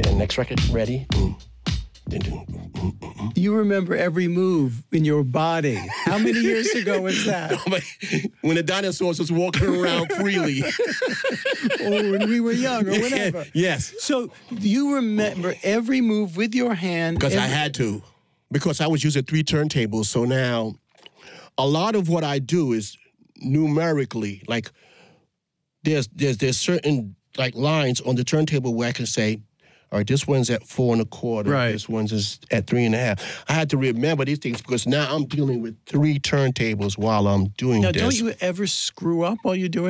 Yeah, next record, ready? You remember every move in your body. How many years ago was that? When the dinosaurs was walking around freely. Or when we were young, or whatever. Yes. So you remember every move with your hand. Because I had to. Because I was using 3 turntables. So now, a lot of what I do is numerically. Like, there's certain like lines on the turntable where I can say, all right, this one's at 4 1/4. Right. This one's is at 3 1/2. I had to remember these things because now I'm dealing with 3 turntables while I'm doing Now, this. don't you ever screw up while you're doing